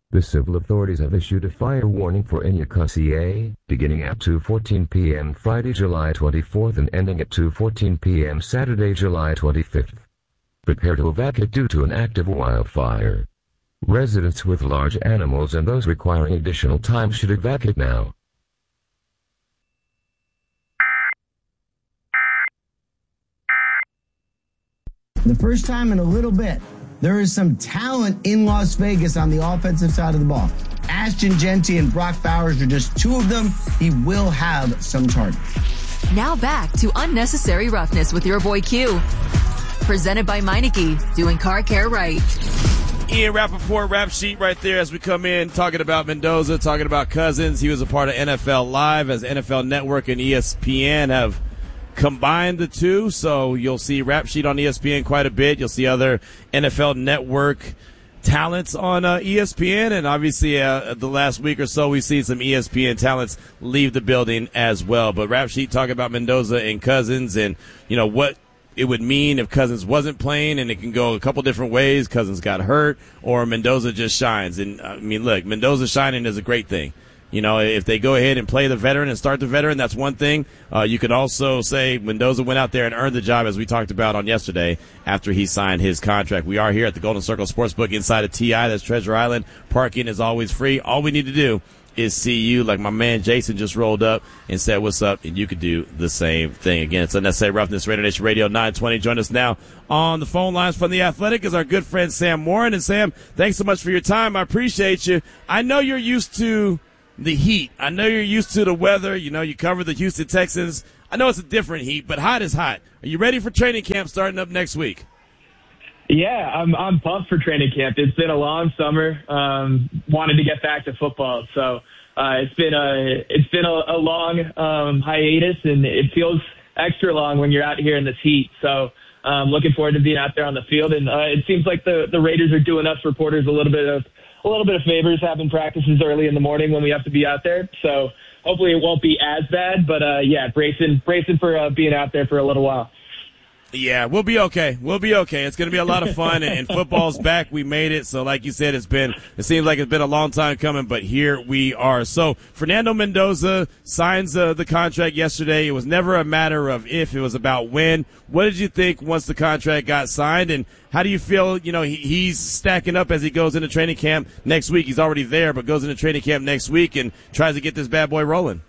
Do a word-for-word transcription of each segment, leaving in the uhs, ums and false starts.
The civil authorities have issued a fire warning for Enyakusia, beginning at two fourteen p m Friday, July twenty-fourth and ending at two fourteen p m Saturday, July twenty-fifth. Prepare to evacuate due to an active wildfire. Residents with large animals and those requiring additional time should evacuate now. The first time in a little bit, there is some talent in Las Vegas on the offensive side of the ball. Ashton Jeanty and Brock Bowers are just two of them. He will have some targets. Now back to Unnecessary Roughness with your boy Q. Presented by Meineke, doing car care right. Ian Rappaport, Rap Sheet right there as we come in, talking about Mendoza, talking about Cousins. He was a part of N F L Live as N F L Network and E S P N have combined the two, so you'll see Rap Sheet on E S P N quite a bit. You'll see other N F L Network talents on uh, E S P N, and obviously uh, the last week or so we've seen some E S P N talents leave the building as well. But Rap Sheet talking about Mendoza and Cousins and, you know, what it would mean if Cousins wasn't playing, and it can go a couple different ways. Cousins got hurt, or Mendoza just shines. And, I mean, look, Mendoza shining is a great thing. You know, if they go ahead and play the veteran and start the veteran, that's one thing. Uh, you could also say Mendoza went out there and earned the job, as we talked about on yesterday, after he signed his contract. We are here at the Golden Circle Sportsbook inside of T I. That's Treasure Island. Parking is always free. All we need to do is see you, like my man Jason just rolled up and said what's up, and you could do the same thing. Again, it's Unnecessary Roughness, Raider Nation Radio nine twenty. Join us now on the phone lines from The Athletic is our good friend Sam Warren. And Sam, thanks so much for your time. I appreciate you. I know you're used to the heat. I know you're used to the weather. You know, you cover the Houston Texans. I know it's a different heat, but hot is hot. Are you ready for training camp starting up next week? Yeah, I'm I'm pumped for training camp. It's been a long summer. Um, wanted to get back to football, so uh, it's been a it's been a, a long um, hiatus, and it feels extra long when you're out here in this heat. So um, looking forward to being out there on the field, and uh, it seems like the the Raiders are doing us reporters a little bit of a little bit of favors, having practices early in the morning when we have to be out there. So hopefully it won't be as bad, but uh, yeah, bracing bracing for uh, being out there for a little while. Yeah, we'll be okay. We'll be okay. It's going to be a lot of fun, and, and football's back. We made it. So like you said, it's been, it seems like it's been a long time coming, but here we are. So Fernando Mendoza signs uh, the contract yesterday. It was never a matter of if, it was about when. What did you think once the contract got signed, and how do you feel, you know, he, he's stacking up as he goes into training camp next week? He's already there, but goes into training camp next week and tries to get this bad boy rolling.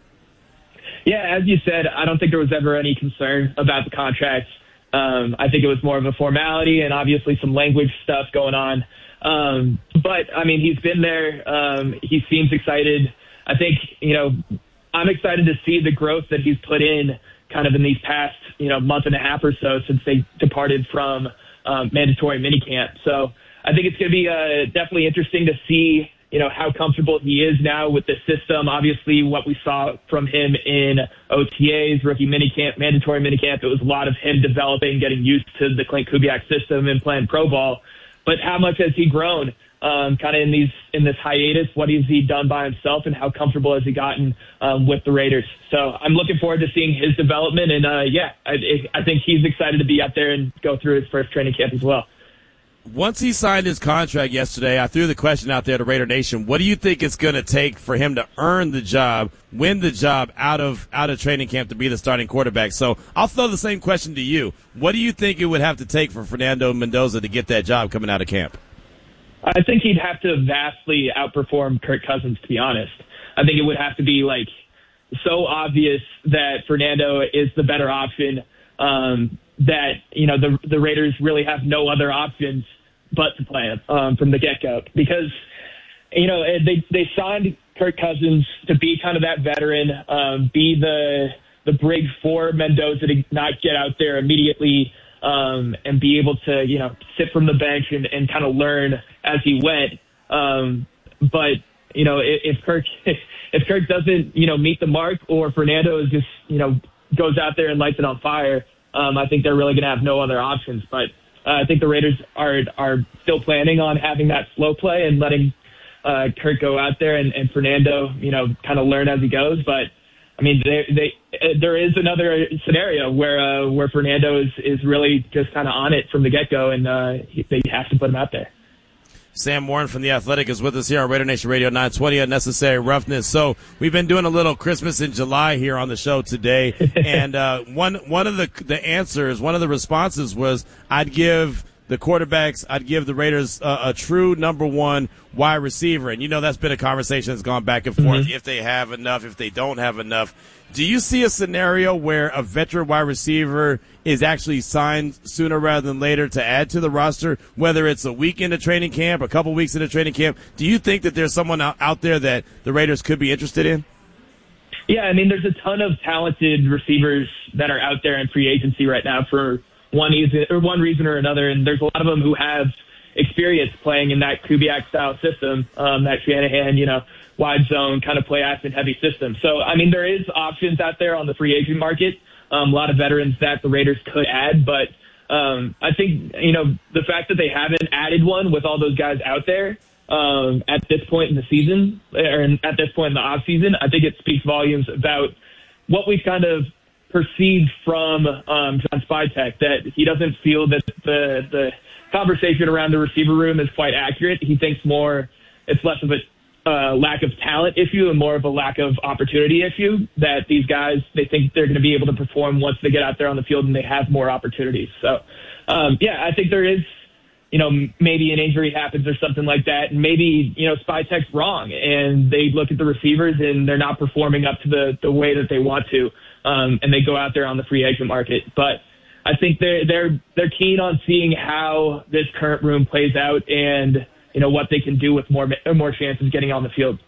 Yeah, as you said, I don't think there was ever any concern about the contract. Um, I think it was more of a formality and obviously some language stuff going on. Um, but, I mean, he's been there. Um, he seems excited. I think, you know, I'm excited to see the growth that he's put in kind of in these past, you know, month and a half or so since they departed from um, mandatory minicamp. So I think it's going to be uh, definitely interesting to see, you know, how comfortable he is now with the system. Obviously, what we saw from him in O T As, rookie minicamp, mandatory minicamp, it was a lot of him developing, getting used to the Clint Kubiak system and playing pro ball. But how much has he grown um, kind of in these in this hiatus? What has he done by himself, and how comfortable has he gotten um, with the Raiders? So I'm looking forward to seeing his development. And, uh, yeah, I, I think he's excited to be out there and go through his first training camp as well. Once he signed his contract yesterday, I threw the question out there to Raider Nation. What do you think it's going to take for him to earn the job, win the job out of out of training camp to be the starting quarterback? So I'll throw the same question to you. What do you think it would have to take for Fernando Mendoza to get that job coming out of camp? I think he'd have to vastly outperform Kirk Cousins, to be honest. I think it would have to be, like, so obvious that Fernando is the better option, um, that, you know, the the Raiders really have no other options but to play him um, from the get-go. Because, you know, they they signed Kirk Cousins to be kind of that veteran, um, be the the brig for Mendoza to not get out there immediately um, and be able to, you know, sit from the bench and, and kind of learn as he went. Um, but, you know, if, if Kirk if Kirk doesn't, you know, meet the mark, or Fernando is just, you know, goes out there and lights it on fire, um, I think they're really going to have no other options. But Uh, I think the Raiders are are still planning on having that slow play and letting uh, Kirk go out there and, and Fernando, you know, kind of learn as he goes. But I mean, they, they, uh, there is another scenario where uh, where Fernando is, is really just kind of on it from the get go, and uh, he, they have to put him out there. Sam Warren from The Athletic is with us here on Raider Nation Radio nine twenty, Unnecessary Roughness. So we've been doing a little Christmas in July here on the show today, and uh, one one of the the answers, one of the responses was, I'd give the quarterbacks, I'd give the Raiders uh, a true number one wide receiver. And, you know, that's been a conversation that's gone back and forth, mm-hmm. if they have enough, if they don't have enough. Do you see a scenario where a veteran wide receiver is actually signed sooner rather than later to add to the roster, whether it's a week into training camp, a couple weeks into training camp? Do you think that there's someone out there that the Raiders could be interested in? Yeah, I mean, there's a ton of talented receivers that are out there in free agency right now for one reason or one reason or another, and there's a lot of them who have experience playing in that Kubiak-style system, um, that Shanahan, you know, wide zone kind of play action heavy system. So, I mean, there is options out there on the free agent market. Um, a lot of veterans that the Raiders could add, but um, I think, you know, the fact that they haven't added one with all those guys out there um, at this point in the season, or at this point in the off season, I think it speaks volumes about what we've kind of perceived from um, John Spytek, that he doesn't feel that the the conversation around the receiver room is quite accurate. He thinks more it's less of a uh, lack of talent issue and more of a lack of opportunity issue, that these guys, they think they're going to be able to perform once they get out there on the field and they have more opportunities. So, um, yeah, I think there is, you know, maybe an injury happens or something like that, and maybe, you know, Spytek's wrong, and they look at the receivers and they're not performing up to the, the way that they want to, um, and they go out there on the free agent market. But I think they're they're they're keen on seeing how this current room plays out, and you know what they can do with more more chances getting on the field.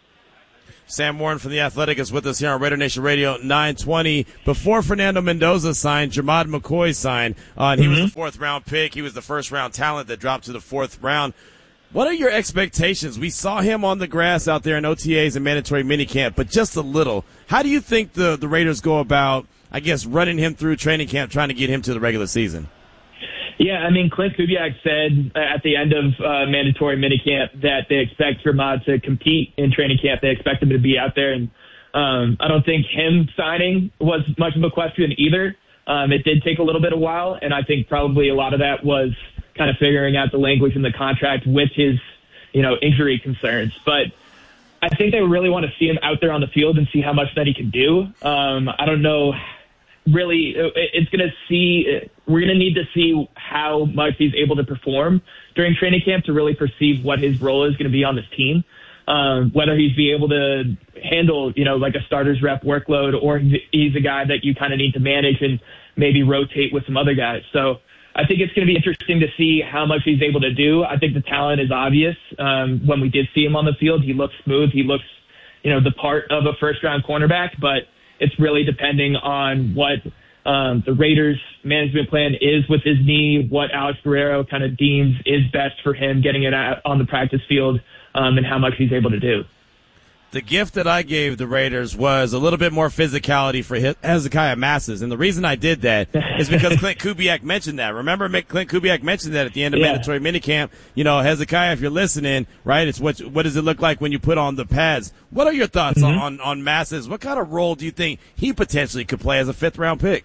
Sam Warren from The Athletic is with us here on Raider Nation Radio nine twenty. Before Fernando Mendoza signed, Jermod McCoy signed, uh, and he mm-hmm. was the fourth round pick. He was the first round talent that dropped to the fourth round. What are your expectations? We saw him on the grass out there in O T As and mandatory minicamp, but just a little. How do you think the, the Raiders go about, I guess, running him through training camp, trying to get him to the regular season? Yeah, I mean, Clint Kubiak said at the end of uh, mandatory minicamp that they expect Jermod to compete in training camp. They expect him to be out there, and um, I don't think him signing was much of a question either. Um, it did take a little bit of while, and I think probably a lot of that was kind of figuring out the language in the contract with his, you know, injury concerns. But I think they really want to see him out there on the field and see how much that he can do. Um, I don't know. Really, it's going to see, we're going to need to see how much he's able to perform during training camp to really perceive what his role is going to be on this team. Um, whether he's be able to handle, you know, like a starter's rep workload, or he's a guy that you kind of need to manage and maybe rotate with some other guys. So I think it's going to be interesting to see how much he's able to do. I think the talent is obvious. Um, when we did see him on the field, he looks smooth. He looks, you know, the part of a first round cornerback, but it's really depending on what um, the Raiders management plan is with his knee, what Alex Guerrero kind of deems is best for him getting it out on the practice field, um, and how much he's able to do. The gift that I gave the Raiders was a little bit more physicality for Hezekiah Masses. And the reason I did that is because Clint Kubiak mentioned that. Remember, Clint Kubiak mentioned that at the end of yeah. mandatory minicamp. You know, Hezekiah, if you're listening, right, it's what what does it look like when you put on the pads? What are your thoughts mm-hmm. on, on, on Masses? What kind of role do you think he potentially could play as a fifth-round pick?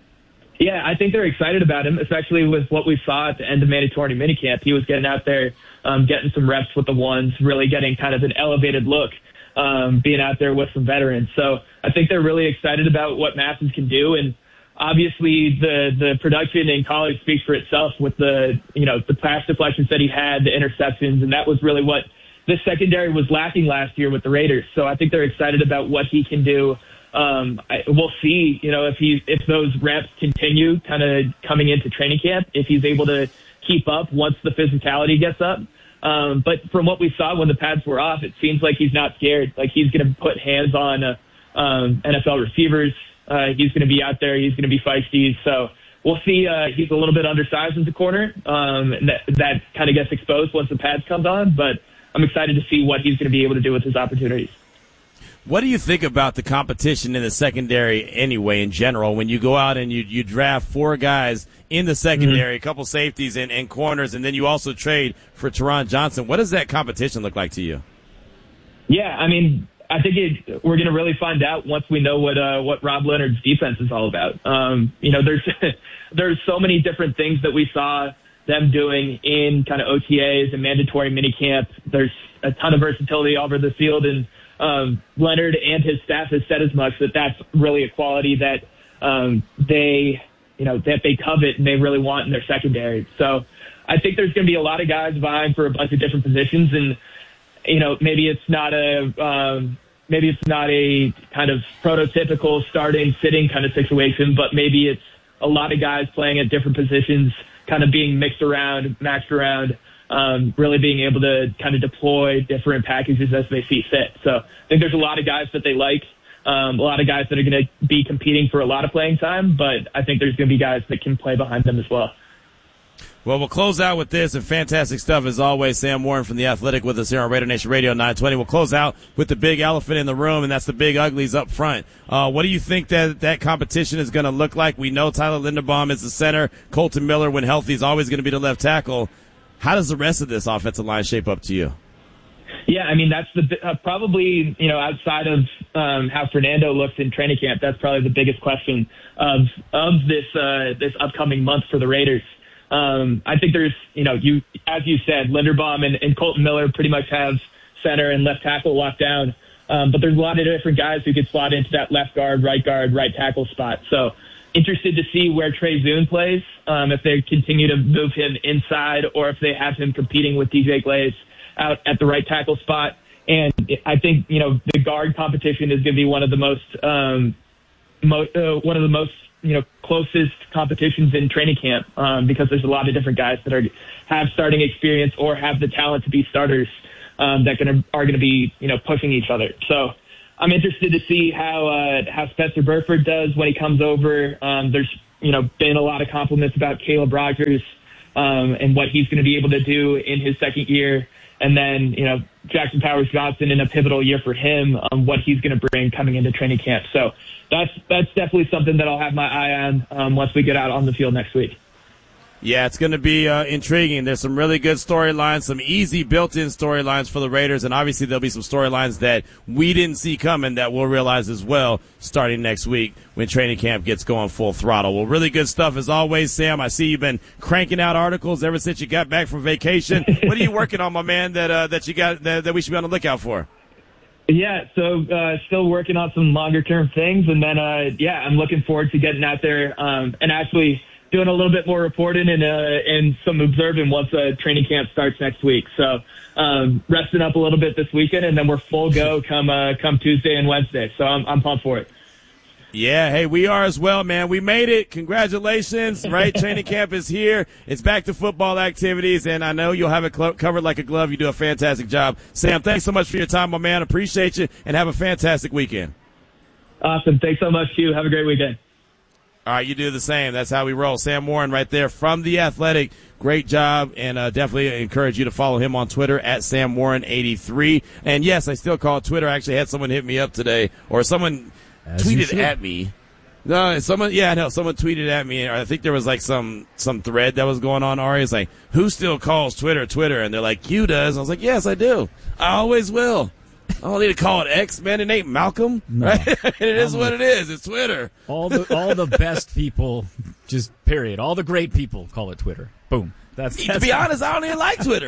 Yeah, I think they're excited about him, especially with what we saw at the end of mandatory minicamp. He was getting out there, um, getting some reps with the ones, really getting kind of an elevated look. Um, being out there with some veterans. So I think they're really excited about what Masses can do. And obviously the, the production in college speaks for itself with the, you know, the pass deflections that he had, the interceptions, and that was really what the secondary was lacking last year with the Raiders. So I think they're excited about what he can do. Um, I, we'll see, you know, if he, if those reps continue kind of coming into training camp, if he's able to keep up once the physicality gets up. Um, but from what we saw when the pads were off, it seems like he's not scared. Like he's going to put hands on uh, um, N F L receivers. Uh, he's going to be out there. He's going to be feisty. So we'll see. Uh, he's a little bit undersized as a corner. Um, and that, that kind of gets exposed once the pads comes on. But I'm excited to see what he's going to be able to do with his opportunities. What do you think about the competition in the secondary anyway, in general, when you go out and you, you draft four guys in the secondary, mm-hmm. a couple safeties and, and corners, and then you also trade for Taron Johnson? What does that competition look like to you? Yeah, I mean, I think it, we're going to really find out once we know what uh, what Rob Leonard's defense is all about. Um, you know, there's there's so many different things that we saw them doing in kind of O T As and mandatory minicamp. There's a ton of versatility all over the field, and um, Leonard and his staff has said as much, that that's really a quality that um, they, you know, that they covet and they really want in their secondary. So I think there's going to be a lot of guys vying for a bunch of different positions, and you know, maybe it's not a um, maybe it's not a kind of prototypical starting sitting kind of situation, but maybe it's a lot of guys playing at different positions, kind of being mixed around, matched around, um, really being able to kind of deploy different packages as they see fit. So I think there's a lot of guys that they like, um, a lot of guys that are going to be competing for a lot of playing time, but I think there's going to be guys that can play behind them as well. Well, we'll close out with this, and fantastic stuff as always. Sam Warren from The Athletic with us here on Raider Nation Radio nine twenty. We'll close out with the big elephant in the room, and that's the big uglies up front. Uh, what do you think that that competition is going to look like? We know Tyler Linderbaum is the center. Colton Miller, when healthy, is always going to be the left tackle. How does the rest of this offensive line shape up to you? Yeah, I mean, that's the uh, probably, you know, outside of um, how Fernando looks in training camp, that's probably the biggest question of of this uh, this upcoming month for the Raiders. Um, I think there's, you know, you, as you said, Linderbaum and, and Colton Miller pretty much have center and left tackle locked down. Um, but there's a lot of different guys who could slot into that left guard, right guard, right tackle spot. So interested to see where Trey Zune plays, um, if they continue to move him inside or if they have him competing with D J Glaze out at the right tackle spot. And I think, you know, the guard competition is going to be one of the most, um, mo- uh, one of the most, you know, closest competitions in training camp, um, because there's a lot of different guys that are have starting experience or have the talent to be starters, um, that gonna, are going to be, you know, pushing each other. So I'm interested to see how uh, how Spencer Burford does when he comes over. Um, there's, you know, been a lot of compliments about Caleb Rogers um, and what he's going to be able to do in his second year. And then, you know, Jackson Powers Johnson in a pivotal year for him, um, what he's going to bring coming into training camp. So that's that's definitely something that I'll have my eye on um, once we get out on the field next week. Yeah, it's going to be uh, intriguing. There's some really good storylines, some easy built-in storylines for the Raiders, and obviously there'll be some storylines that we didn't see coming that we'll realize as well starting next week when training camp gets going full throttle. Well, really good stuff as always, Sam. I see you've been cranking out articles ever since you got back from vacation. What are you working on, my man, that uh, that you got that, that we should be on the lookout for? Yeah, so uh, still working on some longer-term things, and then, uh, yeah, I'm looking forward to getting out there um, and actually – doing a little bit more reporting and uh, and some observing once uh, training camp starts next week. So um, resting up a little bit this weekend, and then we're full go come uh, come Tuesday and Wednesday. So I'm I'm pumped for it. Yeah, hey, we are as well, man. We made it. Congratulations, right? Training camp is here. It's back to football activities, and I know you'll have it cl- covered like a glove. You do a fantastic job. Sam, thanks so much for your time, my man. Appreciate you, and have a fantastic weekend. Awesome. Thanks so much, Q. Have a great weekend. All right, you do the same. That's how we roll. Sam Warren right there from The Athletic. Great job, and uh, definitely encourage you to follow him on Twitter at Sam Warren eighty-three. And, yes, I still call it Twitter. I actually had someone hit me up today, or someone As tweeted at me. No, someone, yeah, no, someone tweeted at me. I think there was like some some thread that was going on, Ari. It's like, who still calls Twitter Twitter? And they're like, Q does. I was like, yes, I do. I always will. I don't need to call it X, man. It ain't Malcolm, no. Right? It is I'm what like, it is. It's Twitter. All the all the best people, just period. All the great people call it Twitter. Boom. That's, that's to be how, honest, I don't even like Twitter.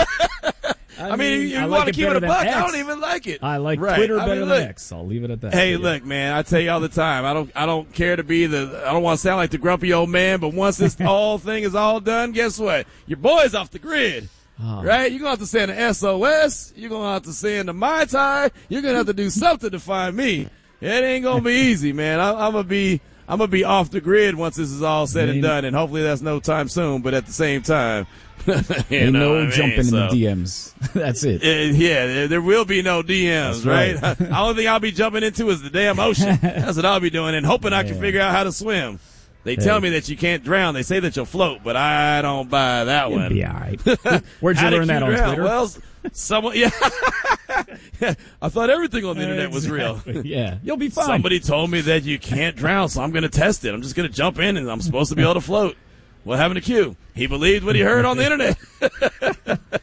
I, I mean, you like want to keep it a buck. X. I don't even like it. I like right. Twitter I better mean, than look, X. I'll leave it at that. Hey, yeah. look, man, I tell you all the time, I don't, I don't care to be the, I don't want to sound like the grumpy old man, but once this whole thing is all done, guess what? Your boy's off the grid. Oh. Right? You're going to have to send an S O S. You're going to have to send a Mai Tai. You're going to have to do something to find me. It ain't going to be easy, man. I, I'm going to be, I'm going to be off the grid once this is all said and done, and hopefully that's no time soon, but at the same time, you know no I mean? jumping so, in the D Ms. That's it. it yeah, there, there will be no D Ms, that's right? right? The only thing I'll be jumping into is the damn ocean. That's what I'll be doing, and hoping I can yeah. figure out how to swim. They hey. tell me that you can't drown. They say that you'll float, but I don't buy that You'll one. Be all right. Where'd you learn that on drown? Twitter? Well, someone, yeah. yeah. I thought everything on the internet was real. Yeah, you'll be fine. Somebody told me that you can't drown, so I'm going to test it. I'm just going to jump in, and I'm supposed to be able to float. What happened to Q? He believed what he heard on the internet.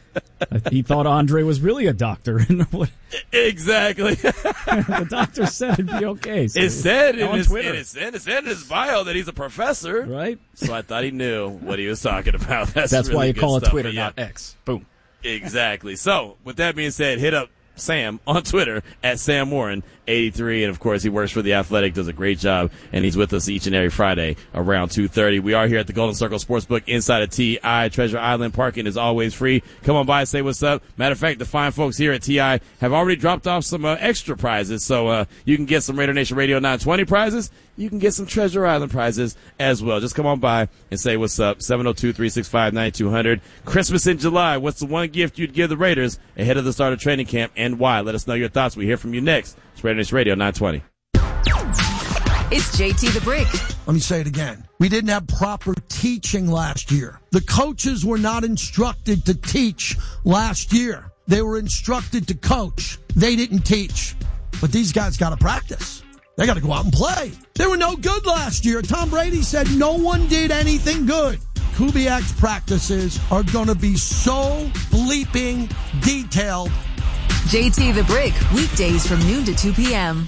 He thought Andre was really a doctor. Exactly. The doctor said it'd be okay. So it said in on his, Twitter. in his, it said in his bio that he's a professor. Right. So I thought he knew what he was talking about. That's, That's really why you good call stuff, it Twitter, yeah. not X. Boom. Exactly. So, with that being said, hit up Sam on Twitter at Sam Warren eighty-three, and of course he works for The Athletic, does a great job, and he's with us each and every Friday around two thirty. We are here at the Golden Circle Sportsbook inside of T I. Treasure Island parking is always free. Come on by, say what's up. Matter of fact, the fine folks here at T I have already dropped off some uh, extra prizes, so uh, you can get some Raider Nation Radio nine twenty prizes. You can get some Treasure Island prizes as well. Just come on by and say what's up. seven oh two, three six five, nine two hundred. Christmas in July. What's the one gift you'd give the Raiders ahead of the start of training camp, and why? Let us know your thoughts. We hear from you next. It's Raider Nation Radio nine twenty. It's J T the Brick. Let me say it again. We didn't have proper teaching last year. The coaches were not instructed to teach last year. They were instructed to coach. They didn't teach. But these guys got to practice. They got to go out and play. They were no good last year. Tom Brady said no one did anything good. Kubiak's practices are going to be so bleeping detailed. J T the Brick, weekdays from noon to two p.m.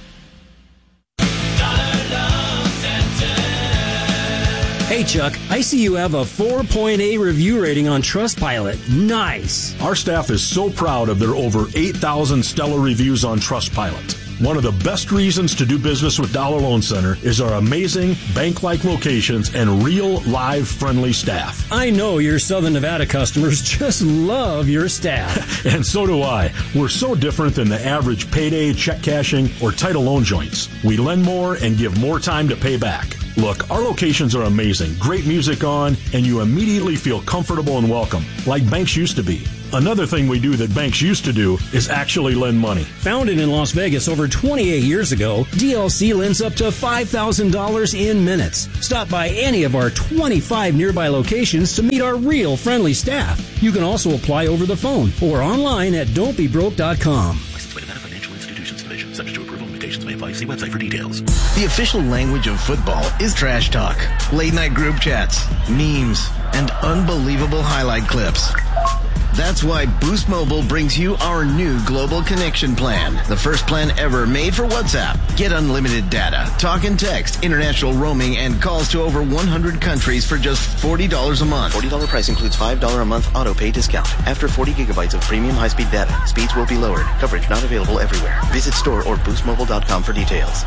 Hey, Chuck, I see you have a four point eight review rating on Trustpilot. Nice. Our staff is so proud of their over eight thousand stellar reviews on Trustpilot. One of the best reasons to do business with Dollar Loan Center is our amazing bank-like locations and real, live, friendly staff. I know your Southern Nevada customers just love your staff. And so do I. We're so different than the average payday, check cashing, or title loan joints. We lend more and give more time to pay back. Look, our locations are amazing, great music on, and you immediately feel comfortable and welcome, like banks used to be. Another thing we do that banks used to do is actually lend money. Founded in Las Vegas over twenty-eight years ago, D L C lends up to five thousand dollars in minutes. Stop by any of our twenty-five nearby locations to meet our real friendly staff. You can also apply over the phone or online at don't be broke dot com. Licensed by Nevada Financial Institutions Division. Subject to approval, limitations may apply. See website for details. The official language of football is trash talk, late night group chats, memes, and unbelievable highlight clips. That's why Boost Mobile brings you our new global connection plan. The first plan ever made for WhatsApp. Get unlimited data, talk and text, international roaming, and calls to over one hundred countries for just forty dollars a month. forty dollars price includes five dollars a month auto pay discount. After forty gigabytes of premium high-speed data, speeds will be lowered. Coverage not available everywhere. Visit store or boost mobile dot com for details.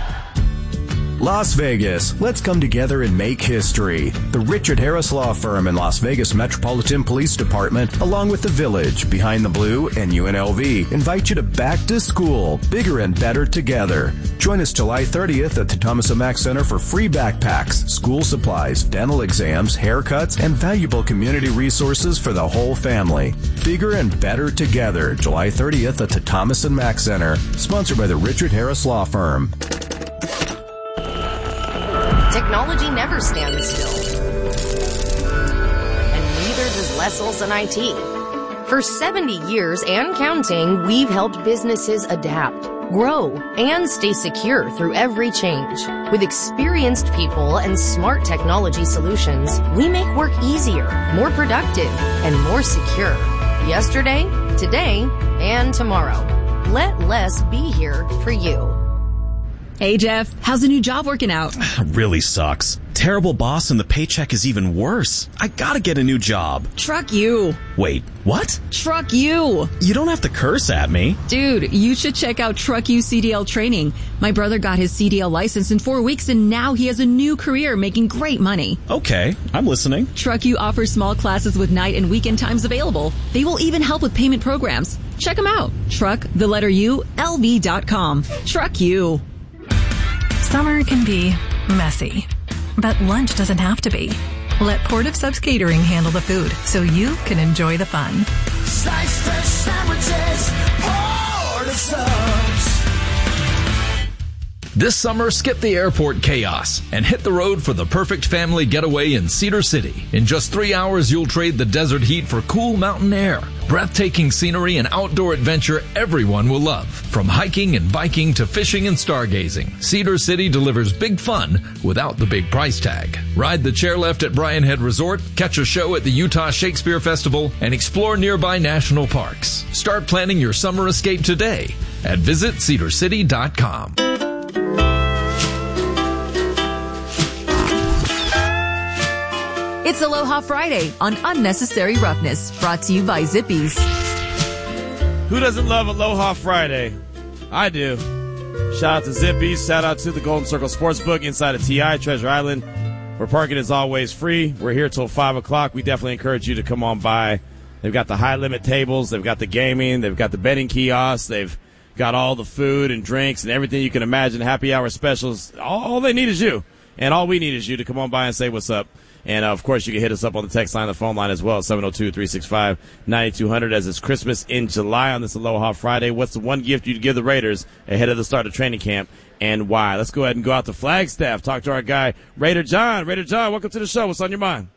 Las Vegas, let's come together and make history. The Richard Harris Law Firm and Las Vegas Metropolitan Police Department, along with the Village, Behind the Blue, and U N L V, invite you to Back to School, bigger and better together. Join us July thirtieth at the Thomas and Mack Center for free backpacks, school supplies, dental exams, haircuts, and valuable community resources for the whole family. Bigger and better together, July thirtieth at the Thomas and Mack Center, sponsored by the Richard Harris Law Firm. Technology never stands still. And neither does Les Olson I T. For seventy years and counting, we've helped businesses adapt, grow, and stay secure through every change. With experienced people and smart technology solutions, we make work easier, more productive, and more secure. Yesterday, today, and tomorrow. Let Les be here for you. Hey, Jeff, how's the new job working out? Really sucks. Terrible boss and the paycheck is even worse. I gotta get a new job. Truck you. Wait, what? Truck you. You don't have to curse at me. Dude, you should check out Truck You C D L training. My brother got his C D L license in four weeks and now he has a new career making great money. Okay, I'm listening. Truck You offers small classes with night and weekend times available. They will even help with payment programs. Check them out. Truck, the letter U, L V dot com. Truck You. Summer can be messy, but lunch doesn't have to be. Let Port of Subs Catering handle the food so you can enjoy the fun. Sliced fresh sandwiches, Port of Subs. This summer, skip the airport chaos and hit the road for the perfect family getaway in Cedar City. In just three hours, you'll trade the desert heat for cool mountain air, breathtaking scenery, and outdoor adventure everyone will love. From hiking and biking to fishing and stargazing, Cedar City delivers big fun without the big price tag. Ride the chairlift at Bryan Head Resort, catch a show at the Utah Shakespeare Festival, and explore nearby national parks. Start planning your summer escape today at visit cedar city dot com. It's Aloha Friday on Unnecessary Roughness, brought to you by Zippies. Who doesn't love Aloha Friday? I do. Shout out to Zippies. Shout out to the Golden Circle Sportsbook inside of T I, Treasure Island, where parking is always free. We're here till five o'clock. We definitely encourage you to come on by. They've got the high-limit tables. They've got the gaming. They've got the betting kiosks. They've got all the food and drinks and everything you can imagine, happy hour specials. All, all they need is you. And all we need is you to come on by and say what's up. And, uh, of course, you can hit us up on the text line, the phone line as well, seven oh two, three six five, nine two hundred, as it's Christmas in July on this Aloha Friday. What's the one gift you'd give the Raiders ahead of the start of training camp, and why? Let's go ahead and go out to Flagstaff, talk to our guy, Raider John. Raider John, welcome to the show. What's on your mind?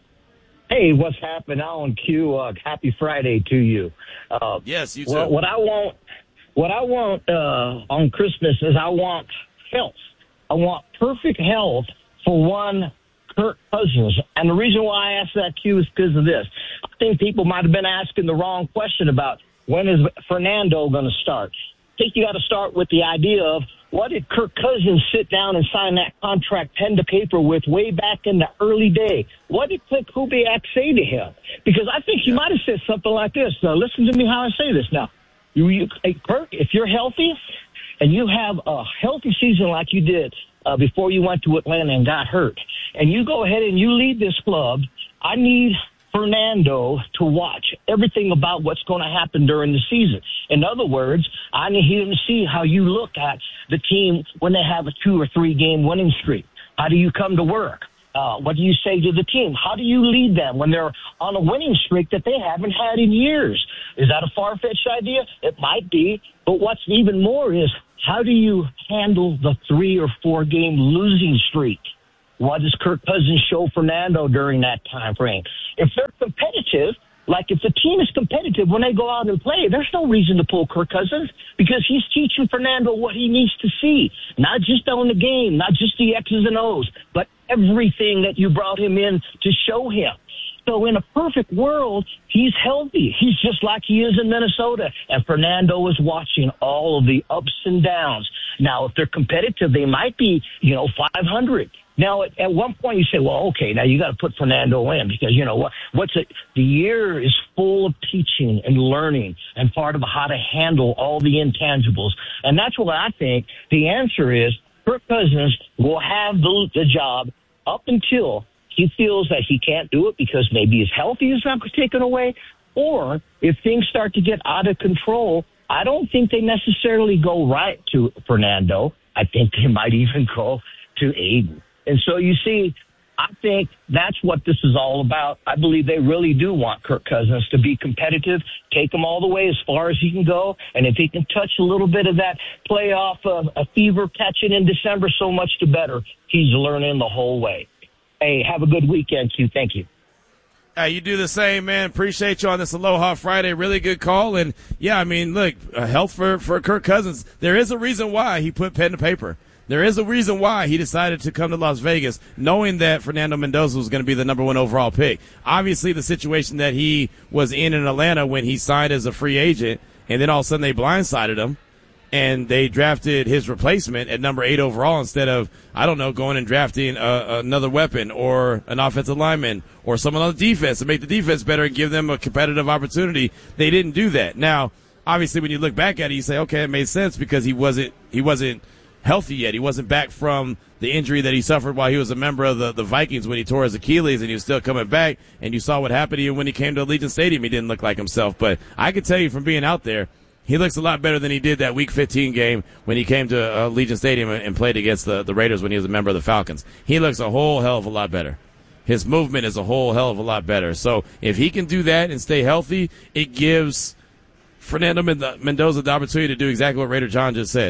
Hey, what's happening? On Q, uh, happy Friday to you. Uh, yes, you too. Well, what I want, what I want uh, on Christmas is I want health. I want perfect health for one Kirk Cousins. And the reason why I asked that, Q, is because of this. I think people might have been asking the wrong question about when is Fernando going to start. I think you got to start with the idea of what did Kirk Cousins sit down and sign that contract pen to paper with way back in the early day? What did Cliff Kubiak say to him? Because I think he might have said something like this. Now, listen to me how I say this now. You, you, hey, Kirk, if you're healthy and you have a healthy season like you did uh, before you went to Atlanta and got hurt, and you go ahead and you lead this club, I need Fernando to watch everything about what's going to happen during the season. In other words, I need him to see how you look at the team when they have a two or three game winning streak. How do you come to work? Uh, what do you say to the team? How do you lead them when they're on a winning streak that they haven't had in years? Is that a far-fetched idea? It might be. But what's even more is, how do you handle the three or four game losing streak? What does Kirk Cousins show Fernando during that time frame? If they're competitive, like if the team is competitive when they go out and play, there's no reason to pull Kirk Cousins because he's teaching Fernando what he needs to see, not just on the game, not just the X's and O's, but everything that you brought him in to show him. So in a perfect world, he's healthy. He's just like he is in Minnesota. And Fernando is watching all of the ups and downs. Now, if they're competitive, they might be, you know, five hundred. Now, at, at one point you say, well, okay, now you got to put Fernando in because, you know, what? what's it? The year is full of teaching and learning and part of how to handle all the intangibles. And that's what I think the answer is. Kirk Cousins will have the, the job up until he feels that he can't do it because maybe his health is not taken away, or if things start to get out of control, I don't think they necessarily go right to Fernando. I think they might even go to Aiden. And so you see, I think that's what this is all about. I believe they really do want Kirk Cousins to be competitive, take him all the way as far as he can go, and if he can touch a little bit of that playoff uh, a fever catching in December, so much the better. He's learning the whole way. Hey, have a good weekend, Q. Thank you. Hey, you do the same, man. Appreciate you on this Aloha Friday. Really good call. And, yeah, I mean, look, uh, health for, for Kirk Cousins. There is a reason why he put pen to paper. There is a reason why he decided to come to Las Vegas, knowing that Fernando Mendoza was going to be the number one overall pick. Obviously, the situation that he was in in Atlanta when he signed as a free agent, and then all of a sudden they blindsided him, and they drafted his replacement at number eight overall instead of, I don't know, going and drafting a, another weapon or an offensive lineman or someone on the defense to make the defense better and give them a competitive opportunity. They didn't do that. Now, obviously, when you look back at it, you say, okay, it made sense because he wasn't he wasn't healthy yet. He wasn't back from the injury that he suffered while he was a member of the, the Vikings when he tore his Achilles, and he was still coming back. And you saw what happened to him when he came to Allegiant Stadium. He didn't look like himself. But I can tell you from being out there, he looks a lot better than he did that Week fifteen game when he came to uh, Allegiant Stadium and played against the, the Raiders when he was a member of the Falcons. He looks a whole hell of a lot better. His movement is a whole hell of a lot better. So if he can do that and stay healthy, it gives Fernando Mendoza the opportunity to do exactly what Raider John just said.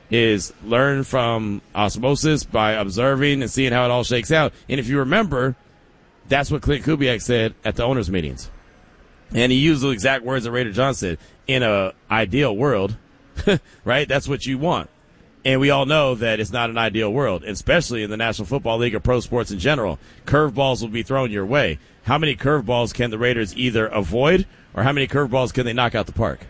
is learn from osmosis by observing and seeing how it all shakes out. And if you remember, that's what Clint Kubiak said at the owners' meetings. And he used the exact words that Raider John said. In an ideal world, right, that's what you want. And we all know that it's not an ideal world, especially in the National Football League or pro sports in general. Curveballs will be thrown your way. How many curveballs can the Raiders either avoid, or how many curveballs can they knock out the park?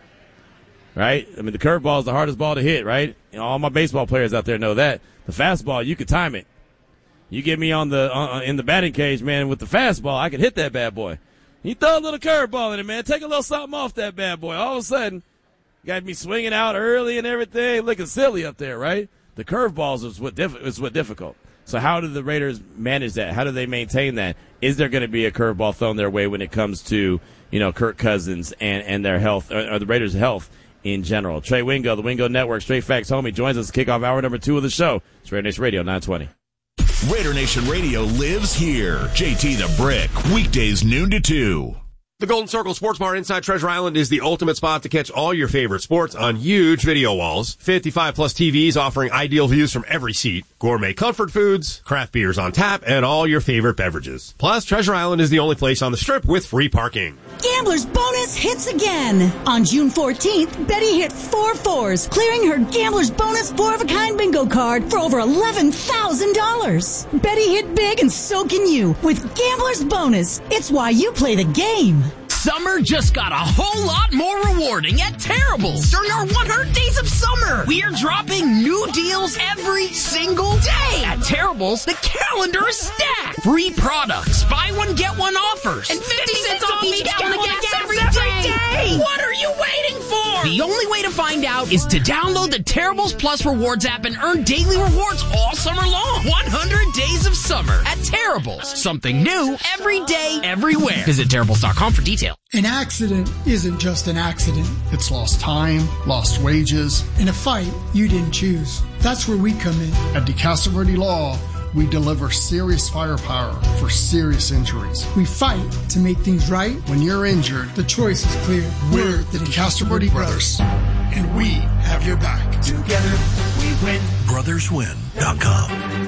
Right? I mean, the curveball is the hardest ball to hit, right? You know, all my baseball players out there know that. The fastball, you can time it. You get me on the uh, in the batting cage, man, with the fastball, I can hit that bad boy. You throw a little curveball in it, man. Take a little something off that bad boy. All of a sudden, got me swinging out early and everything, looking silly up there, right? The curveballs is what diff- is what difficult. So how do the Raiders manage that? How do they maintain that? Is there going to be a curveball thrown their way when it comes to, you know, Kirk Cousins and, and their health, or, or the Raiders' health in general? Trey Wingo, the Wingo Network, Straight Facts Homie, joins us to kick off hour number two of the show. It's Raider Nation Radio nine twenty. Raider Nation Radio lives here. J T the Brick, weekdays noon to two. The Golden Circle Sports Bar inside Treasure Island is the ultimate spot to catch all your favorite sports on huge video walls. fifty-five plus T Vs offering ideal views from every seat. Gourmet comfort foods, craft beers on tap, and all your favorite beverages. Plus, Treasure Island is the only place on the Strip with free parking. Gambler's Bonus hits again. On June fourteenth, Betty hit four fours, clearing her Gambler's Bonus four-of-a-kind bingo card for over eleven thousand dollars. Betty hit big and so can you with Gambler's Bonus. It's why you play the game. Summer just got a whole lot more rewarding at Terrible's during our one hundred days of summer. We are dropping new deals every single day. At Terrible's, the calendar is stacked. Free products, buy one, get one offers, and fifty cents off each gallon of gas every day. What are you waiting for? The only way to find out is to download the Terrible's Plus Rewards app and earn daily rewards all summer long. one hundred days of summer at Terrible's. Something new every day, everywhere. Visit Terrible's dot com for details. An accident isn't just an accident. It's lost time, lost wages, and a fight you didn't choose. That's where we come in. At DeCastro Law, we deliver serious firepower for serious injuries. We fight to make things right. When you're injured, the choice is clear. We're the DeCastro Brothers, and we have your back. Together, we win. brothers win dot com.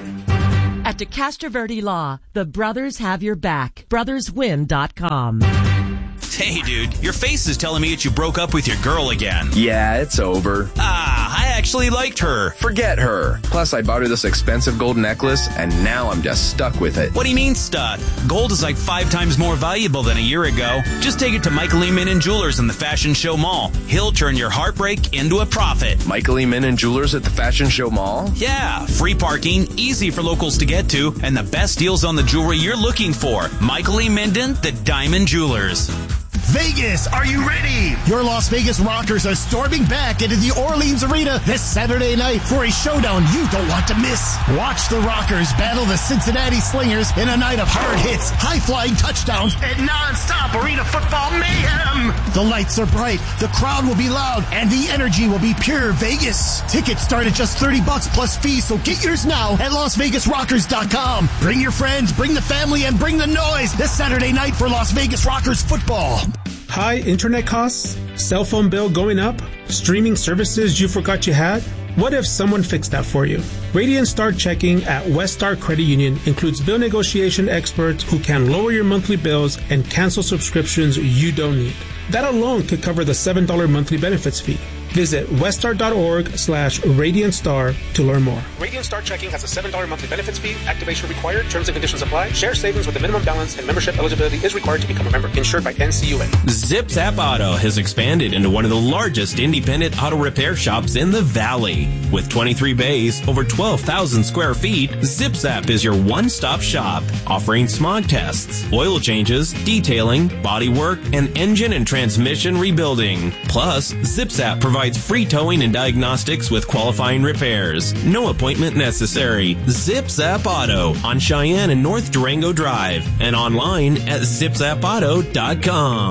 At DeCastro Law, the brothers have your back. brothers win dot com. Hey, dude, your face is telling me that you broke up with your girl again. Yeah, it's over. Ah, I actually liked her. Forget her. Plus, I bought her this expensive gold necklace, and now I'm just stuck with it. What do you mean stuck? Gold is like five times more valuable than a year ago. Just take it to Michael E. Minnan Jewelers in the Fashion Show Mall. He'll turn your heartbreak into a profit. Michael E. Minnan Jewelers at the Fashion Show Mall? Yeah, free parking, easy for locals to get to, and the best deals on the jewelry you're looking for. Michael E. Minden, the Diamond Jewelers. Vegas, are you ready? Your Las Vegas Rockers are storming back into the Orleans Arena this Saturday night for a showdown you don't want to miss. Watch the Rockers battle the Cincinnati Slingers in a night of hard hits, high-flying touchdowns, and non-stop arena football mayhem. The lights are bright, the crowd will be loud, and the energy will be pure Vegas. Tickets start at just thirty bucks plus fees, so get yours now at Las Vegas Rockers dot com. Bring your friends, bring the family, and bring the noise this Saturday night for Las Vegas Rockers football. High internet costs? Cell phone bill going up? Streaming services you forgot you had? What if someone fixed that for you? Radiant Star Checking at West Star Credit Union includes bill negotiation experts who can lower your monthly bills and cancel subscriptions you don't need. That alone could cover the seven dollars monthly benefits fee. Visit weststar.org slash Radiant Star to learn more. Radiant Star Checking has a seven dollars monthly benefits fee. Activation required. Terms and conditions apply. Share savings with a minimum balance and membership eligibility is required to become a member. Insured by N C U A. ZipZap Auto has expanded into one of the largest independent auto repair shops in the Valley. With twenty-three bays, over twelve thousand square feet, ZipZap is your one-stop shop, offering smog tests, oil changes, detailing, body work, and engine and transmission rebuilding. Plus, ZipZap provides free towing and diagnostics with qualifying repairs. No appointment necessary. ZipZap Auto on Cheyenne and North Durango Drive and online at zip zap auto dot com.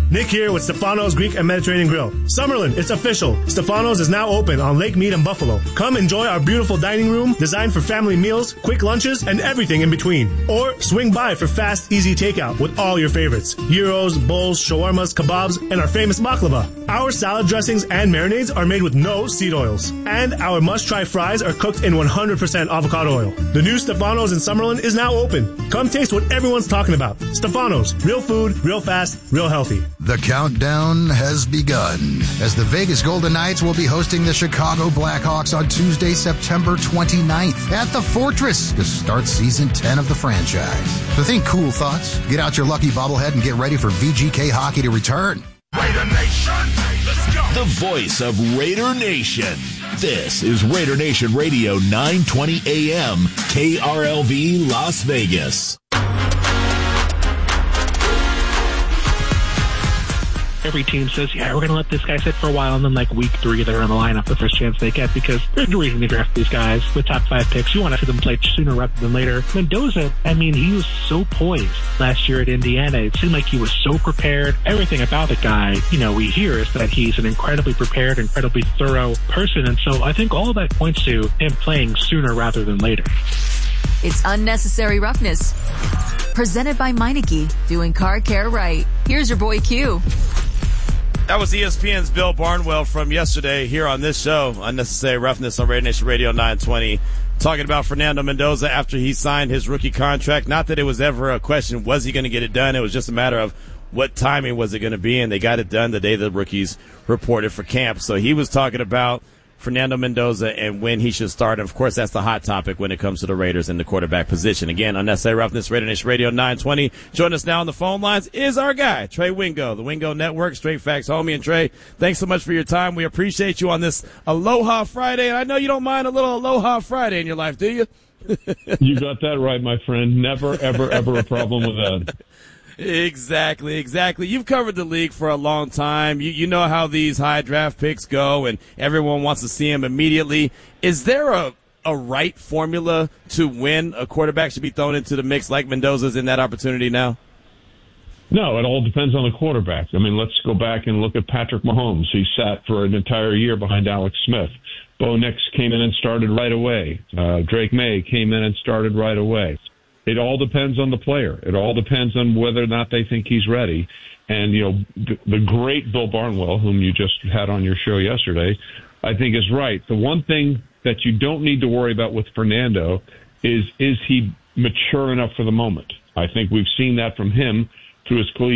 Nick here with Stefano's Greek and Mediterranean Grill. Summerlin, it's official. Stefano's is now open on Lake Mead and Buffalo. Come enjoy our beautiful dining room designed for family meals, quick lunches, and everything in between. Or swing by for fast, easy takeout with all your favorites. Gyros, bowls, shawarmas, kebabs, and our famous baklava. Our salad dressings and marinades are made with no seed oils. And our must-try fries are cooked in one hundred percent avocado oil. The new Stefano's in Summerlin is now open. Come taste what everyone's talking about. Stefano's. Real food, real fast, real healthy. The countdown has begun as the Vegas Golden Knights will be hosting the Chicago Blackhawks on Tuesday, September twenty-ninth at the Fortress to start season ten of the franchise. So think cool thoughts, get out your lucky bobblehead, and get ready for V G K hockey to return. Raider Nation, let's go. The voice of Raider Nation. This is Raider Nation Radio, nine twenty A M, K R L V Las Vegas. Every team says, yeah, we're going to let this guy sit for a while, and then like week three, they're in the lineup the first chance they get because there's no reason to draft these guys with top five picks. You want to see them play sooner rather than later. Mendoza, I mean, he was so poised last year at Indiana. It seemed like he was so prepared. Everything about the guy, you know, we hear is that he's an incredibly prepared, incredibly thorough person. And so I think all that points to him playing sooner rather than later. It's Unnecessary Roughness. Presented by Meineke, doing car care right. Here's your boy Q. That was E S P N's Bill Barnwell from yesterday here on this show, Unnecessary Roughness on Raider Nation Radio nine twenty, talking about Fernando Mendoza after he signed his rookie contract. Not that it was ever a question, was he going to get it done? It was just a matter of what timing was it going to be, and they got it done the day the rookies reported for camp. So he was talking about Fernando Mendoza and when he should start. And, of course, that's the hot topic when it comes to the Raiders in the quarterback position. Again, Unnecessary Roughness, Raider Nation Radio nine twenty. Join us now on the phone lines is our guy, Trey Wingo, the Wingo Network, Straight Facts homie. And, Trey, thanks so much for your time. We appreciate you on this Aloha Friday. And I know you don't mind a little Aloha Friday in your life, do you? You got that right, my friend. Never, ever, ever a problem with that. Exactly, exactly. You've covered the league for a long time. You, you know how these high draft picks go, and everyone wants to see them immediately. Is there a, a right formula to when a quarterback should be thrown into the mix like Mendoza's in that opportunity now? No, it all depends on the quarterback. I mean, let's go back and look at Patrick Mahomes. He sat for an entire year behind Alex Smith. Bo Nix came in and started right away. Uh, Drake May came in and started right away. It all depends on the player. It all depends on whether or not they think he's ready. And, you know, the, the great Bill Barnwell, whom you just had on your show yesterday, I think is right. The one thing that you don't need to worry about with Fernando is, is he mature enough for the moment? I think we've seen that from him through his collegiate